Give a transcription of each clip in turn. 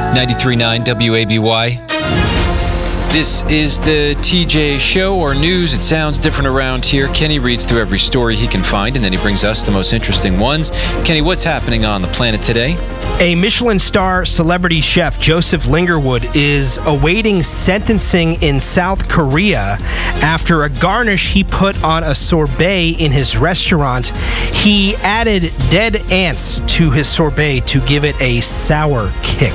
93.9 WABY. This is the TJ Show, or news. It sounds different around here. Kenny reads through every story he can find, and then he brings us the most interesting ones. Kenny, what's happening on the planet today? A Michelin star celebrity chef, Joseph Lingerwood, is awaiting sentencing in South Korea after a garnish he put on a sorbet in his restaurant. He added dead ants to his sorbet to give it a sour kick.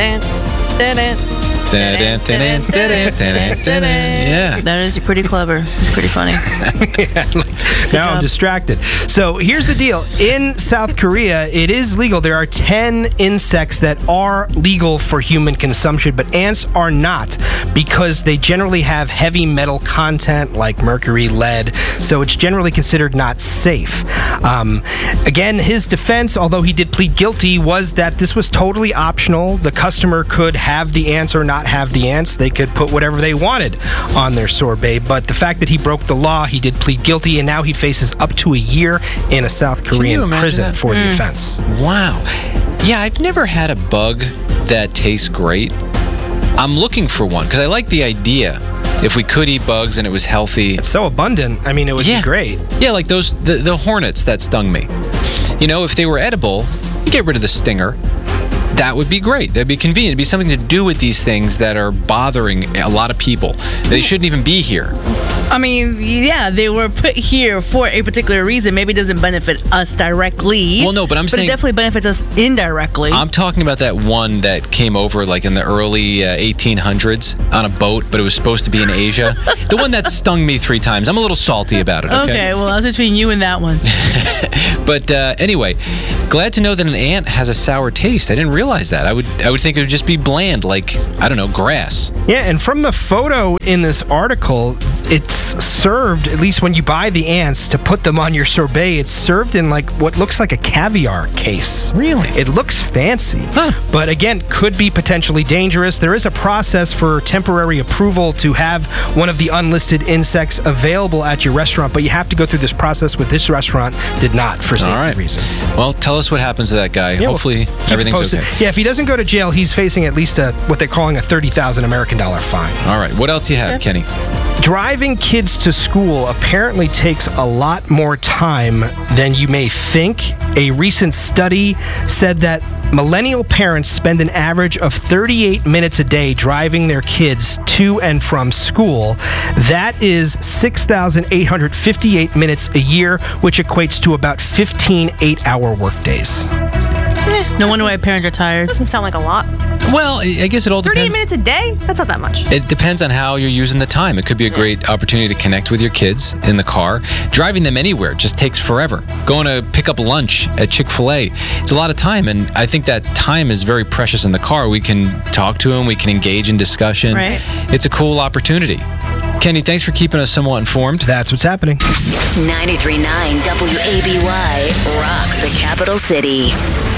Yeah. That is pretty clever. Pretty funny. Now I'm distracted. So here's the deal. In South Korea, it is legal. There are 10 insects that are legal for human consumption, but ants are not because they generally have heavy metal content like mercury, lead, so it's generally considered not safe. Again, his defense, although he did plead guilty, was that this was totally optional. The customer could have the ants or not have the ants. They could put whatever they wanted on their sorbet, but the fact that he broke the law, he did plead guilty, and now he faces up to a year in a South Korean prison for the offense. Wow. Yeah, I've never had a bug that tastes great. I'm looking for one because I like the idea. If we could eat bugs and it was healthy. It's so abundant. I mean, it would be great. Yeah, like those the hornets that stung me. You know, if they were edible, you get rid of the stinger. That would be great. That'd be convenient. It'd be something to do with these things that are bothering a lot of people. They shouldn't even be here. I mean, yeah, they were put here for a particular reason. Maybe it doesn't benefit us directly. Well, no, but I'm saying it definitely benefits us indirectly. I'm talking about that one that came over like in the early 1800s on a boat, but it was supposed to be in Asia. The one that stung me 3 times. I'm a little salty about it. Okay, well, that's between you and that one. But anyway, glad to know that an ant has a sour taste. I didn't realize that. I would think it would just be bland, like, I don't know, grass. Yeah, and from the photo in this article, it's served, at least when you buy the ants to put them on your sorbet, it's served in like what looks like a caviar case. Really? It looks fancy. But again, could be potentially dangerous. There is a process for temporary approval to have one of the unlisted insects available at your restaurant, but you have to go through this process with this restaurant. Did not for safety reasons. Well, tell us what happens to that guy. Hopefully everything's okay. Yeah, if he doesn't go to jail, he's facing at least what they're calling a $30,000 American fine. All right. What else do you have, Kenny? Driving kids to school apparently takes a lot more time than you may think. A recent study said that millennial parents spend an average of 38 minutes a day driving their kids to and from school. That is 6,858 minutes a year, which equates to about 15 8-hour workdays. No wonder why parents are tired. Doesn't sound like a lot. Well, I guess it all depends. 38 minutes a day? That's not that much. It depends on how you're using the time. It could be a great opportunity to connect with your kids in the car. Driving them anywhere just takes forever. Going to pick up lunch at Chick-fil-A, it's a lot of time, and I think that time is very precious in the car. We can talk to them, we can engage in discussion. Right. It's a cool opportunity. Kenny, thanks for keeping us somewhat informed. That's what's happening. 93.9 WABY rocks the capital city.